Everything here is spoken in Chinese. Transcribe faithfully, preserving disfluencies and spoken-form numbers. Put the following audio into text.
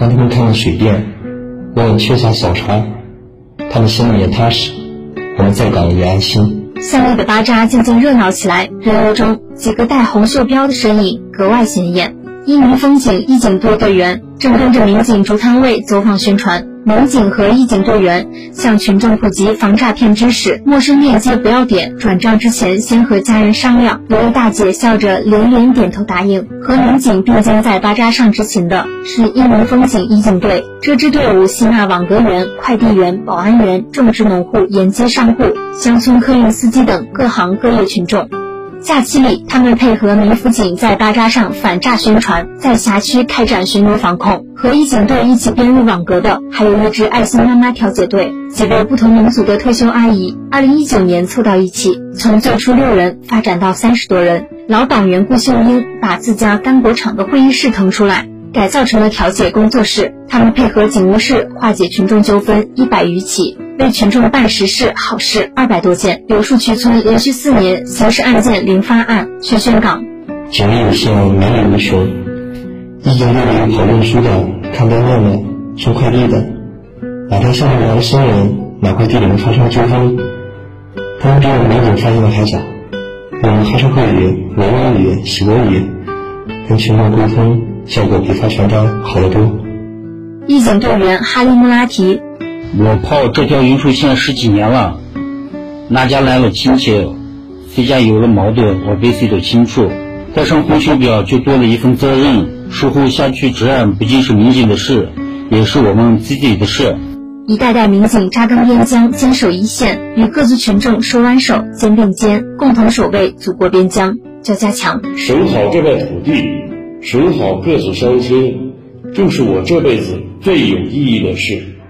让他们看到水电，我也缺少小船，他们心里也踏实，我们在岗也安心。 巷内的巴扎渐渐热闹起来，人流中几个戴红袖标的身影格外显眼。一名风警义警队队员正跟着民警逐摊位走访宣传，民警和义警队员向群众普及防诈骗知识，陌生链接不要点，转账之前先和家人商量。有位大姐笑着连连点头答应。和民警并肩在巴扎上执勤的是一名风警义警队，这支队伍吸纳网格员、快递员、保安员、种植农户、沿街商户、乡村客运司机等各行各业群众。假期里，他们配合民辅警在巴扎上反诈宣传，在辖区开展巡逻防控。和义警队一起编入网格的还有一支爱心妈妈调解队，几位不同民族的退休阿姨，二零一九年凑到一起，从最初六人发展到三十多人。老党员顾秀英把自家干果厂的会议室腾出来，改造成了调解工作室，他们配合警务室化解群众纠纷一百余起，为群众办实事好事二百多件。柳树渠村连续四年刑事案件零发案。薛宣岗， 警力有限，能力无穷，义警队里跑运输的、看单面的、送快递的，哪天上来的生人哪块地里发生纠纷，他们比我们民警发现的还早。我们开车会语、文言语、喜国语跟群众沟通，效果比发传单好得多。 义警队员哈利穆拉提， 我跑这条运输线十几年了，哪家来了亲戚，谁家有了矛盾，我比谁都清楚。带上红袖标就多了一份责任，守护辖区治安不仅是民警的事，也是我们自己的事。 一代代民警扎根边疆，坚守一线，与各族群众手挽手、肩并肩，共同守卫祖国边疆。焦家强， 守好这块土地，守好各族乡亲，正是我这辈子最有意义的事。